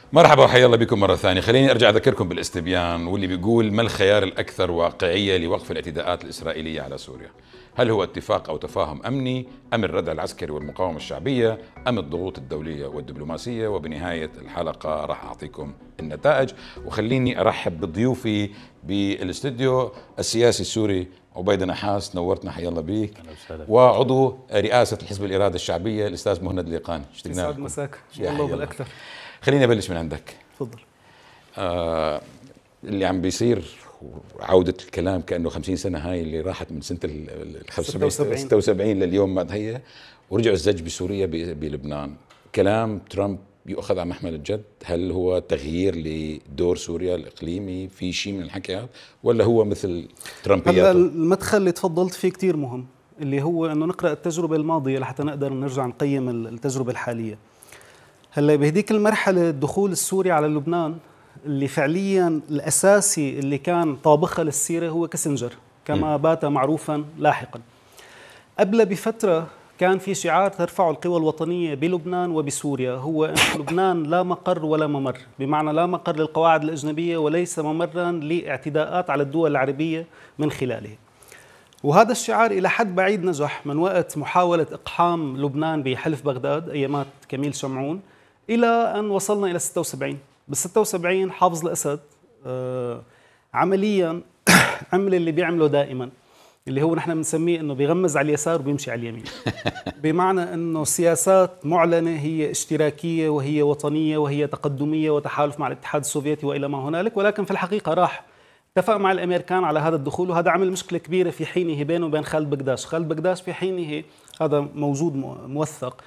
مرحبا وحيا الله بكم مرة ثانية. خليني أرجع أذكركم بالاستبيان واللي بيقول: ما الخيار الأكثر واقعية لوقف الاعتداءات الإسرائيلية على سوريا؟ هل هو اتفاق أو تفاهم أمني، أم الردع العسكري والمقاومة الشعبية، أم الضغوط الدولية والدبلوماسية؟ وبنهاية الحلقة راح أعطيكم النتائج. وخليني أرحب بضيوفي بالاستوديو: السياسي السوري عبيد نحاس، نورتنا، حيا الله بيك. وعضو رئاسة الحزب الإرادة الشعبية الأستاذ مهند ليقان، اشتقنا لكم. مساك ان شاء الله بالأكثر. خليني أبلش من عندك. تفضل. اللي عم بيصير عودة الكلام كأنه 50 سنة، هاي اللي راحت من سنة ال 76 لليوم، ما هي ورجعوا الزج بسوريا بلبنان. كلام ترامب يؤخذ على محمل الجد؟ هل هو تغيير لدور سوريا الإقليمي؟ في شيء من الحكي هذا ولا هو مثل ترامبياته؟ المدخل اللي تفضلت فيه كتير مهم، اللي هو انه نقرأ التجربة الماضية لحتى نقدر نرجع نقيم التجربة الحالية. هلا بهديك المرحلة الدخول السوري على لبنان اللي فعليا الأساسي اللي كان طابخها للسيرة هو كيسنجر، كما بات معروفا لاحقا. قبل بفترة كان في شعار ترفعه القوى الوطنية بلبنان وبسوريا، هو أن لبنان لا مقر ولا ممر، بمعنى لا مقر للقواعد الأجنبية وليس ممرا لاعتداءات على الدول العربية من خلاله. وهذا الشعار إلى حد بعيد نجح من وقت محاولة إقحام لبنان بحلف بغداد أيامات كميل شمعون إلى أن وصلنا إلى 76. بال 76 حافظ الأسد عمليا عمل اللي بيعمله دائما، اللي هو نحن بنسميه انه بيغمز على اليسار وبيمشي على اليمين. بمعنى انه سياسات معلنه هي اشتراكيه وهي وطنيه وهي تقدميه وتحالف مع الاتحاد السوفيتي والى ما هنالك، ولكن في الحقيقه راح اتفق مع الامريكان على هذا الدخول، وهذا عمل مشكله كبيره في حينه بينه وبين خالد بقداش. خالد بقداش في حينه هذا موجود موثق،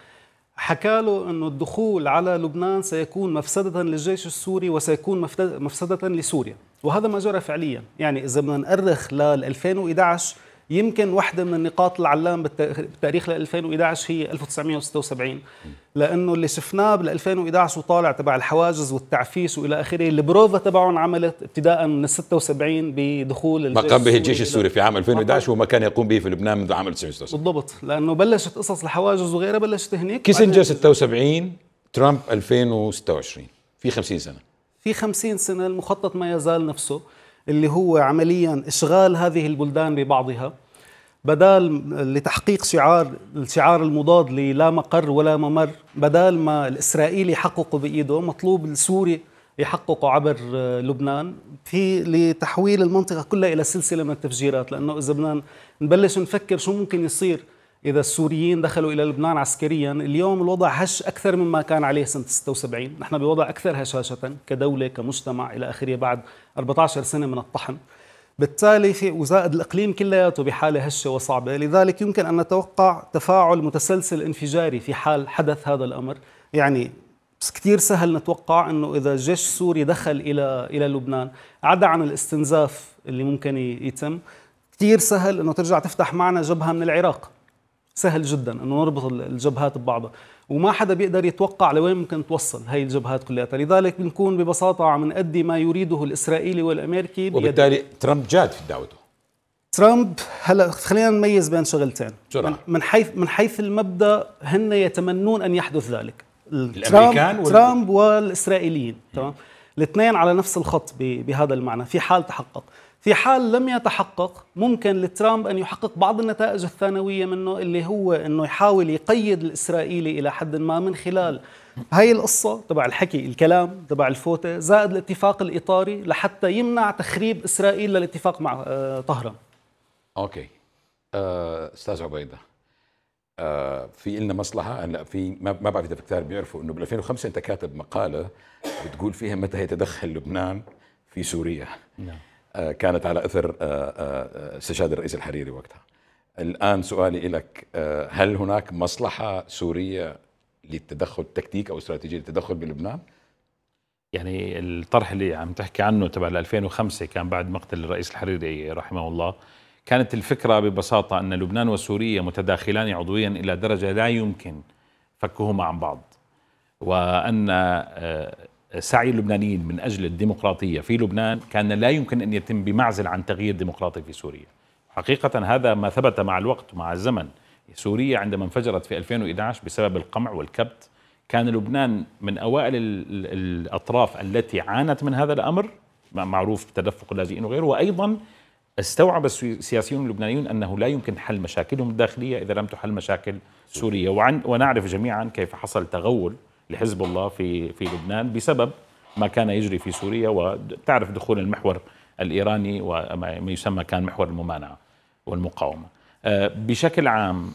حكى له انه الدخول على لبنان سيكون مفسده للجيش السوري وسيكون مفسده لسوريا، وهذا ما جرى فعليا. يعني اذا بدنا نأرخ لل 2011 يمكن واحدة من النقاط العلام بالتاريخ ل 2011 هي 1976، لأنه اللي شفناه بال 2011 وطالع تبع الحواجز والتعفيش وإلى آخره، البروفا تبعهم عملت ابتداء من 76 بدخول ما قام به الجيش السوري في عام 2011 وما كان يقوم به في لبنان منذ عام 1976 بالضبط، لأنه بلشت قصص الحواجز وغيرها بلشت هنيك. كيسنجر 76، ترامب 2026، في 50 سنة. في 50 سنة المخطط ما يزال نفسه، اللي هو عمليا إشغال هذه البلدان ببعضها، بدال لتحقيق الشعار المضاد للا مقر ولا ممر. بدال ما الإسرائيلي يحققه بإيده، مطلوب السوري يحققه عبر لبنان، في لتحويل المنطقة كلها إلى سلسلة من التفجيرات. لأنه إذا بدنا نبلش نفكر شو ممكن يصير إذا السوريين دخلوا إلى لبنان عسكريا، اليوم الوضع هش أكثر مما كان عليه سنة 76. نحن بوضع أكثر هشاشة كدولة كمجتمع إلى آخره بعد 14 سنة من الطحن، بالتالي في وزائد الإقليم كلياته بحالة هشة وصعبة. لذلك يمكن أن نتوقع تفاعل متسلسل انفجاري في حال حدث هذا الأمر. يعني كتير سهل نتوقع أنه إذا الجيش السوري دخل إلى لبنان، عدا عن الاستنزاف اللي ممكن يتم، كتير سهل أنه ترجع تفتح معنا جبهة من العراق. سهل جدا انه نربط الجبهات ببعضها، وما حدا بيقدر يتوقع لوين ممكن توصل هاي الجبهات كلها. لذلك بنكون ببساطه عم نأدي ما يريده الاسرائيلي والامريكي، وبالتالي ترامب جاد في دعوته. ترامب هلا خلينا نميز بين شغلتين. من حيث المبدا هن يتمنون ان يحدث ذلك، ترامب والاسرائيليين، تمام، الاثنين على نفس الخط بهذا المعنى. في حال تحقق، في حال لم يتحقق، ممكن لترامب أن يحقق بعض النتائج الثانوية منه، اللي هو أنه يحاول يقيد الإسرائيلي إلى حد ما من خلال هاي القصة تبع الحكي، الكلام تبع الفوتة، زائد الاتفاق الإطاري، لحتى يمنع تخريب إسرائيل للاتفاق مع طهران. أوكي. أستاذ عبيدة، في لنا مصلحة. هلا في ما بعرف إذا في كتار بيعرفوا إنه بال 2005 أنت كاتب مقالة بتقول فيها متى يتدخل لبنان في سوريا. نعم. كانت على أثر استشهاد الرئيس الحريري وقتها. الآن سؤالي لك، هل هناك مصلحة سورية للتدخل، تكتيك أو استراتيجية للتدخل بلبنان؟ يعني الطرح اللي عم تحكي عنه تبع 2005 كان بعد مقتل الرئيس الحريري رحمه الله. كانت الفكرة ببساطة أن لبنان وسوريا متداخلان عضويا إلى درجة لا يمكن فكهما عن بعض، وأن سعي اللبنانيين من أجل الديمقراطية في لبنان كان لا يمكن أن يتم بمعزل عن تغيير ديمقراطي في سوريا. حقيقة هذا ما ثبت مع الوقت ومع الزمن. سوريا عندما انفجرت في 2011 بسبب القمع والكبت كان لبنان من أوائل الأطراف التي عانت من هذا الأمر، معروف بتدفق اللاجئين وغيره. وأيضا استوعب السياسيون اللبنانيون أنه لا يمكن حل مشاكلهم الداخلية إذا لم تحل مشاكل سوريا. ونعرف جميعا كيف حصل تغول لحزب الله في لبنان بسبب ما كان يجري في سوريا، وتعرف دخول المحور الإيراني وما يسمى كان محور الممانعة والمقاومة. بشكل عام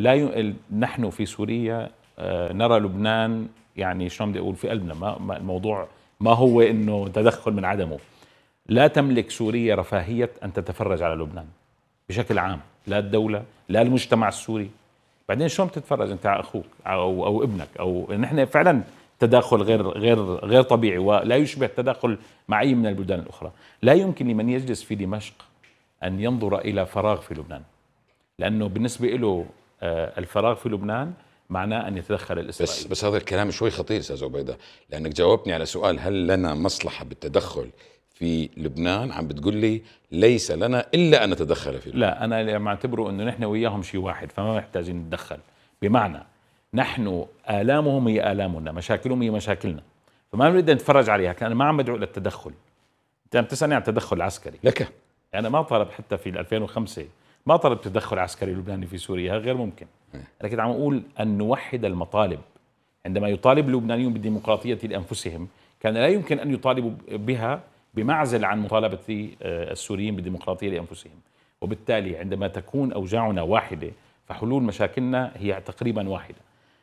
نحن في سوريا نرى لبنان يعني شلون بدي أقول في قلبنا. الموضوع ما هو إنه تدخل من عدمه. لا تملك سوريا رفاهية أن تتفرج على لبنان بشكل عام، لا الدولة لا المجتمع السوري. بعدين شلون بتتفرج أنت على أخوك أو ابنك؟ أو نحن فعلا تداخل غير طبيعي ولا يشبه التداخل مع أي من البلدان الأخرى. لا يمكن لمن يجلس في دمشق أن ينظر إلى فراغ في لبنان، لأنه بالنسبة له الفراغ في لبنان معناه أن يتدخل الإسرائيلي. بس هذا الكلام شوي خطير أستاذ عبيدة، لأنك جاوبتني على سؤال هل لنا مصلحة بالتدخل في لبنان، عم بتقول لي ليس لنا إلا أن نتدخل في لبنان. لا، أنا معتبره أنه نحن وياهم شيء واحد، فما محتاجين نتدخل. بمعنى نحن آلامهم هي آلامنا، مشاكلهم هي مشاكلنا، فما نريد نتفرج عليها. كان ما عم بدعو للتدخل. أنت عم تسألني عن التدخل العسكري. لك أنا ما طلب حتى في 2005 ما طلب تدخل عسكري لبناني في سوريا، غير ممكن. لكن عم أقول أن نوحد المطالب. عندما يطالب اللبنانيون بالديمقراطية لأنفسهم كان لا يمكن أن يطالبوا بها بمعزل عن مطالبة السوريين بالديمقراطية لأنفسهم. وبالتالي عندما تكون أوجاعنا واحدة فحلول مشاكلنا هي تقريبا واحدة.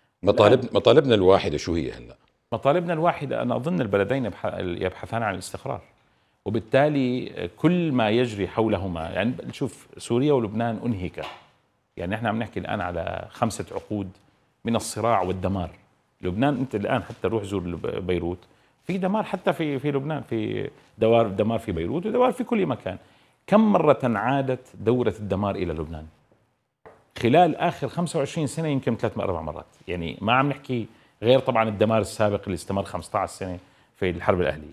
مطالبنا الواحدة شو هي هلأ؟ مطالبنا الواحدة أنا أظن البلدين يبحثان عن الاستقرار، وبالتالي كل ما يجري حولهما. يعني شوف سوريا ولبنان أنهكا، يعني احنا عم نحكي الآن على 5 عقود من الصراع والدمار. لبنان أنت الآن حتى روح زور بيروت، في دمار حتى في لبنان، في دمار في بيروت ودمار في كل مكان. كم مرة عادت دورة الدمار إلى لبنان خلال آخر 25 سنة؟ يمكن 3 أو 4 مرات. يعني ما عم نحكي غير طبعا الدمار السابق اللي استمر 15 سنة في الحرب الأهلية.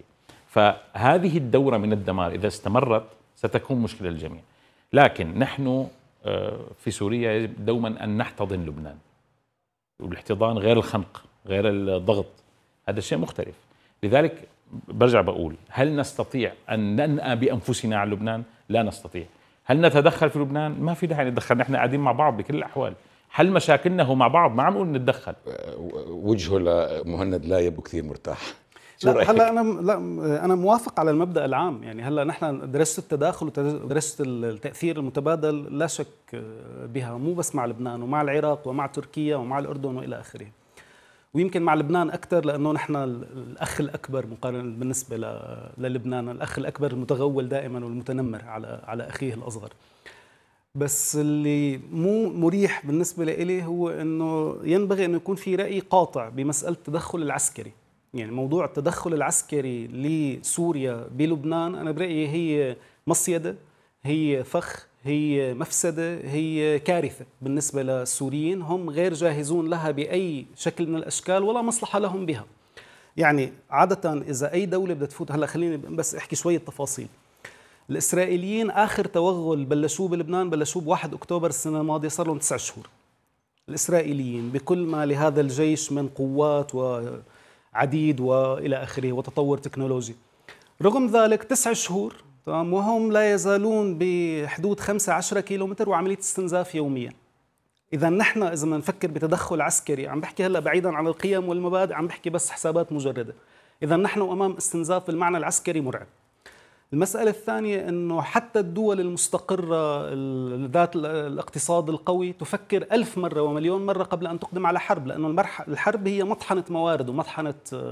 فهذه الدورة من الدمار إذا استمرت ستكون مشكلة للجميع. لكن نحن في سوريا يجب دوما أن نحتضن لبنان، والاحتضان غير الخنق غير الضغط، هذا شيء مختلف. لذلك برجع بقول هل نستطيع أن ننأى بأنفسنا على لبنان؟ لا نستطيع. هل نتدخل في لبنان؟ ما في داعي نتدخل، نحن قاعدين مع بعض بكل الأحوال. حل مشاكلنا هو مع بعض، ما عم نقول نتدخل. وجهه لمهند لا يبدو كثير مرتاح. لا هلا انا موافق على المبدا العام. يعني هلا نحن درست التداخل ودرست التاثير المتبادل لا شك بها، مو بس مع لبنان ومع العراق ومع تركيا ومع الاردن والى اخره. ويمكن مع لبنان اكثر لانه نحن الاخ الاكبر مقارنه بالنسبه للبنان، الاخ الاكبر المتغول دائما والمتنمر على اخيه الاصغر. بس اللي مو مريح بالنسبه لي هو انه ينبغي انه يكون في راي قاطع بمساله التدخل العسكري. يعني موضوع التدخل العسكري لسوريا بلبنان أنا برأيي هي مصيدة، هي فخ، هي مفسدة، هي كارثة بالنسبة للسوريين. هم غير جاهزون لها بأي شكل من الأشكال ولا مصلحة لهم بها. يعني عادة إذا أي دولة بدها تفوت، هلا خليني بس أحكي شوية تفاصيل. الإسرائيليين آخر توغل بلشوه بلبنان بلشوه ب1 أكتوبر السنة الماضية، صار لهم 9 شهور. الإسرائيليين بكل ما لهذا الجيش من قوات عديد وإلى آخره وتطور تكنولوجي. رغم ذلك 9 شهور تمام وهم لا يزالون بحدود 15 كيلومتر وعملية استنزاف يوميا. إذا نحن إذا بدنا نفكر بتدخل عسكري، عم بحكي هلا بعيدا عن القيم والمبادئ، عم بحكي بس حسابات مجردة. إذا نحن أمام استنزاف بالمعنى العسكري مرعب. المسألة الثانية أنه حتى الدول المستقرة ذات الاقتصاد القوي تفكر 1000 مرة ومليون مرة قبل أن تقدم على حرب، لأنه الحرب هي مطحنة موارد ومطحنة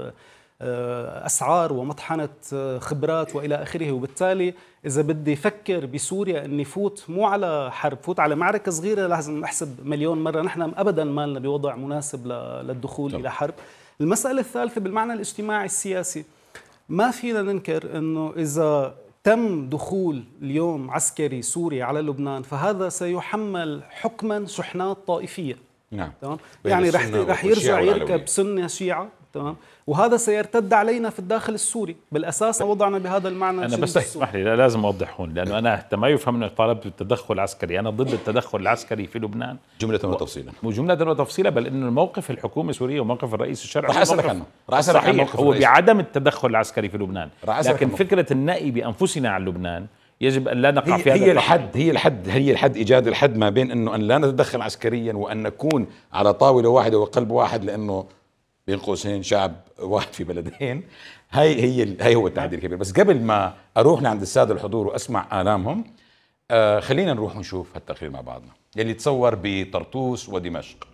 أسعار ومطحنة خبرات وإلى آخره. وبالتالي إذا بدي أفكر بسوريا أني فوت مو على حرب، فوت على معركة صغيرة، لازم أحسب مليون مرة. نحن أبدا ما لنا بوضع مناسب للدخول إلى حرب. المسألة الثالثة بالمعنى الاجتماعي السياسي، ما فينا ننكر أنه إذا تم دخول اليوم عسكري سوري على لبنان فهذا سيحمل حكما شحنات طائفية. نعم. يعني رح يرجع يركب سنة شيعة تمام، وهذا سيرتد علينا في الداخل السوري. بالاساس وضعنا بهذا المعنى. انا بس اسمح لي لازم اوضح هون، لانه انا حتى ما يفهم انه طالبت بالتدخل العسكري، انا ضد التدخل العسكري في لبنان جملة وتفصيلا، وجملة وتفصيلا، بل انه الموقف الحكومه السوريه وموقف الرئيس الشرعي راح اسالك عنه، راح اسالك عن صحيح موقف هو الرئيس. بعدم التدخل العسكري في لبنان، لكن عنه. فكره النأي بانفسنا عن لبنان يجب ان لا نقع في هذا هي الحد ايجاد الحد ما بين انه ان لا نتدخل عسكريا وان نكون على طاوله واحده وقلب واحد، لانه بين قوسين شعب واحد في بلدين. هي هو التحدي الكبير. بس قبل ما اروح لعند الساده الحضور واسمع الامهم، خلينا نروح ونشوف هالتقرير مع بعضنا يلي تصور بطرطوس ودمشق.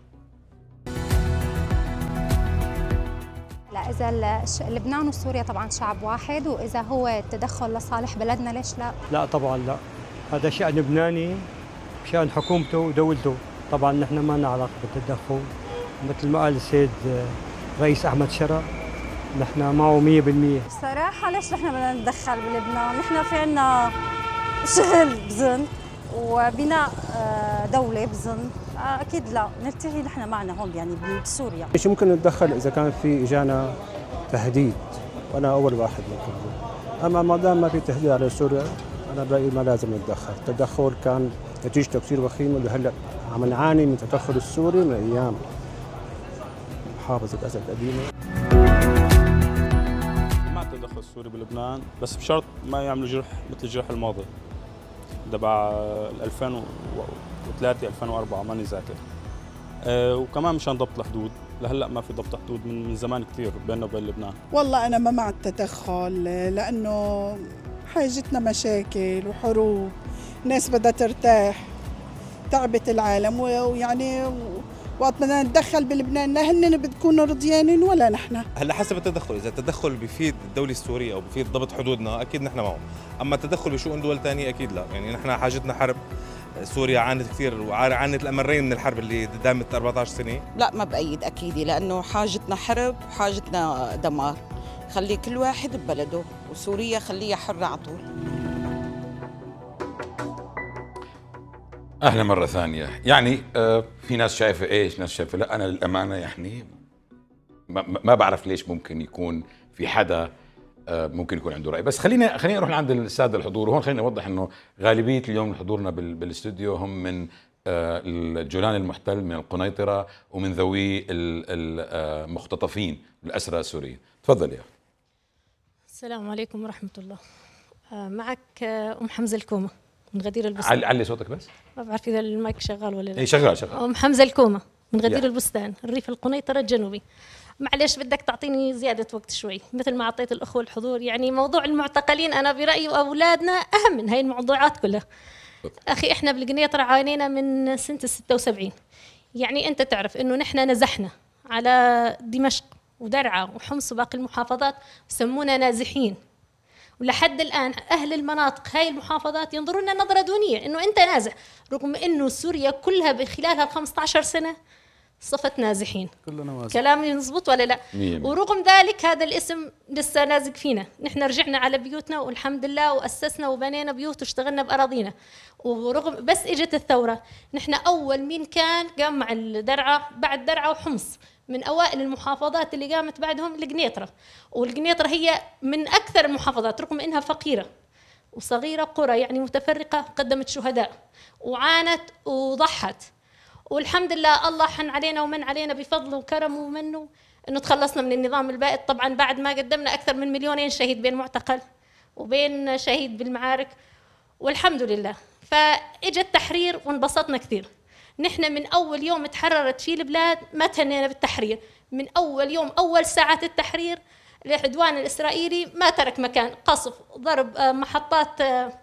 لا، إذا لبنان وسوريا طبعا شعب واحد، وإذا هو التدخل لصالح بلدنا ليش لا؟ لا طبعا لا، هذا شأن لبناني بشأن حكومته ودولته. طبعا نحن ما لنا علاقة بالتدخل، مثل ما قال السيد رئيس أحمد شرع نحن معه 100%. صراحة ليش نحن بدنا نتدخل بلبنان؟ نحن في عنا شغل بظن وبناء دولة بظن، أكيد لا نلتغي نحن معنا هون يعني بسوريا. مش ممكن نتدخل إذا كان في إجانا تهديد، وأنا أول واحد ممكن. أما ما دام ما في تهديد على سوريا أنا برأيي ما لازم نتدخل. التدخل كان نتيجته كثير وخيمة، وهلا عم نعاني من التدخل السوري من أيام محافظة أسد قديمة. مع التدخل السوري بلبنان، بس بشرط ما يعملوا جرح مثل الجرح الماضي تبع 2003 2004 ماني ذاكر. وكمان مشان ضبط الحدود، لهلا ما في ضبط حدود من زمان كثير بيننا وبين لبنان. والله أنا ما مع التدخل، لأنه حاجتنا مشاكل وحروب، ناس بدها ترتاح، تعبت العالم، ويعني وقت بدنا نتدخل بلبنان لا هن بتكونوا رضيانين ولا نحن. هلا حسب التدخل، اذا التدخل بيفيد الدوله السوريه او بيفيد ضبط حدودنا اكيد نحن معه، اما التدخل بشؤون دول ثانيه اكيد لا. يعني نحن حاجتنا حرب، سوريا عانت كثير وعانت الامرين من الحرب اللي دامت 14 سنه. لا ما بايد اكيد، لانه حاجتنا حرب وحاجتنا دمار. خلي كل واحد ببلده، وسوريا خليها حره على طول. اهلا مره ثانيه. يعني في ناس شايفه ايش، ناس شايفه لا. انا للامانه يعني ما بعرف ليش ممكن يكون في حدا ممكن يكون عنده راي. بس خلينا نروح لعند الساده الحضور. وهون خلينا نوضح انه غالبيه اليوم حضورنا بالاستوديو هم من الجولان المحتل، من القنيطره، ومن ذوي المختطفين الاسرى السوريين. تفضل يا. السلام عليكم ورحمه الله. معك ام حمزه الكومه من غدير البستان. علي صوتك بس. ما بعرف اذا المايك شغال ولا لا. اي شغال. ام حمزه الكومه من غدير البستان، الريف القنيطره الجنوبي. معلش بدك تعطيني زياده وقت شوي مثل ما اعطيت الاخوه الحضور. يعني موضوع المعتقلين انا برايي واولادنا اهم من هاي الموضوعات كلها. اخي احنا بالقنيطره عانينا من سنه 76. يعني انت تعرف انه نحن نزحنا على دمشق ودرعا وحمص وباقي المحافظات، سمونا نازحين. ولحد الآن أهل المناطق هاي المحافظات ينظرون لنا نظرة دونية إنه أنت نازح، رغم إنه سوريا كلها بخلالها 15 سنة صفت نازحين. كلنا كلامي مزبوط ولا لا؟ ورغم ذلك هذا الاسم لسه لازق فينا. نحن رجعنا على بيوتنا والحمد لله، وأسسنا وبنينا بيوت واشتغلنا بأراضينا. ورغم بس إجت الثورة، نحن أول مين كان قام مع الدرعا، بعد درعا وحمص من أوائل المحافظات اللي قامت بعدهم القنيطرة. والقنيطرة هي من أكثر المحافظات رغم إنها فقيرة وصغيرة، قرى يعني متفرقة، قدمت شهداء وعانت وضحت. والحمد لله الله حن علينا ومن علينا بفضله وكرمه ومنه إنه تخلصنا من النظام البائد. طبعا بعد ما قدمنا أكثر من 2,000,000 شهيد بين معتقل وبين شهيد بالمعارك، والحمد لله. فإجا التحرير وانبسطنا كثير. نحن من أول يوم تحررت فيه البلاد ما تهنينا بالتحرير. من أول يوم، أول ساعات التحرير، العدوان الإسرائيلي ما ترك مكان، قصف، ضرب محطات،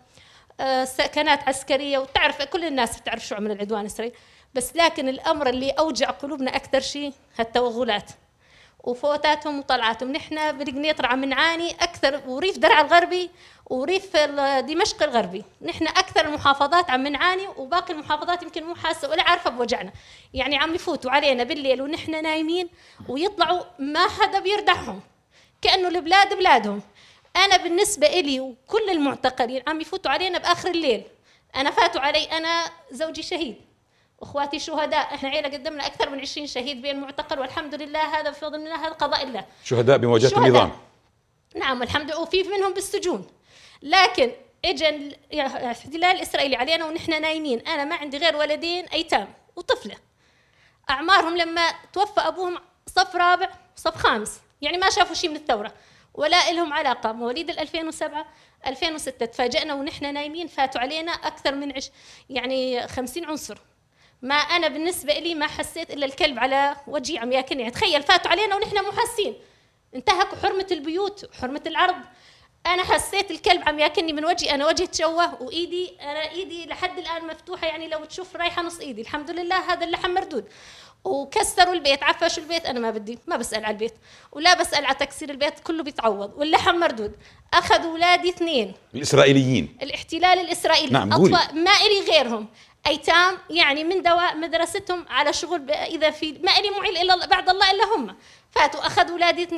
سكنات عسكرية. وتعرف كل الناس بتعرف شو عمل العدوان الإسرائيلي. بس لكن الأمر اللي أوجع قلوبنا أكثر شيء هالتوغلات وفوتاتهم وطلعاتهم. نحن بالقنيطرة عم نعاني أكثر، وريف درعا الغربي وريف دمشق الغربي، نحن أكثر المحافظات عم نعاني، وباقي المحافظات يمكن مو حاسة ولا عارفة بوجعنا. يعني عم يفوتوا علينا بالليل ونحن نايمين ويطلعوا ما حدا بيردعهم، كأنه البلاد بلادهم. أنا بالنسبة إلي وكل المعتقلين عم يفوتوا علينا بآخر الليل. أنا فاتوا علي، أنا زوجي شهيد اخواتي شهداء، احنا عيله قدمنا اكثر من 20 شهيد بين معتقل، والحمد لله هذا بفضل الله، هذا قضاء الله. شهداء بمواجهه النظام. نعم الحمد لله، وفي منهم بالسجون. لكن اجى الاحتلال الاسرائيلي علينا ونحن نايمين. انا ما عندي غير ولدين ايتام وطفله اعمارهم لما توفى ابوهم صف رابع صف خامس، يعني ما شافوا شيء من الثوره ولا لهم علاقه. مواليد 2007 2006 تفاجئنا ونحن نايمين، فاتوا علينا اكثر من يعني 50 عنصر. ما انا بالنسبه لي ما حسيت الا الكلب على وجهي عم ياكلني. يعني تخيل فاتوا علينا ونحن مو حاسين، انتهكوا حرمه البيوت وحرمه العرض. انا حسيت الكلب عم ياكلني من وجهي، انا وجهي تشوه وايدي، انا ايدي لحد الان مفتوحه، يعني لو تشوف رايحه نص ايدي. الحمد لله هذا اللحم مردود. وكسروا البيت، عفشوا البيت، انا ما بدي، ما بسال على البيت ولا بسال على تكسير البيت، كله بيتعوض واللحم مردود. اخذوا اولادي 2 الاسرائيليين، الاحتلال الاسرائيلي. نعم اطفال ما الي غيرهم، ايتام يعني من دواء مدرستهم على شغل، اذا في ما الي معيل الا بعد الله الا هم. فاتوا اخذوا اولادي 2